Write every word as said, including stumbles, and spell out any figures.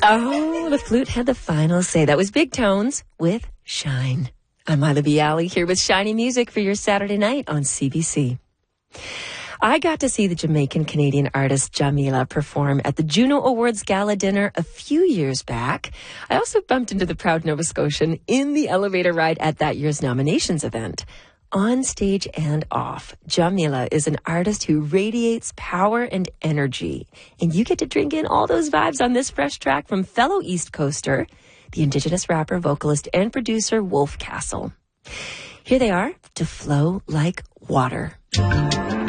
Oh, the flute had the final say. That was Big Tones with Shine. I'm Mila Bialy here with Shiny Music for your Saturday night on C B C. I got to see the Jamaican-Canadian artist Jamila perform at the Juno Awards Gala dinner a few years back. I also bumped into the proud Nova Scotian in the elevator ride at that year's nominations event. On stage and off, Jamila is an artist who radiates power and energy. And you get to drink in all those vibes on this fresh track from fellow East Coaster, the Indigenous rapper, vocalist, and producer Wolf Castle. Here they are, To Flow Like Water.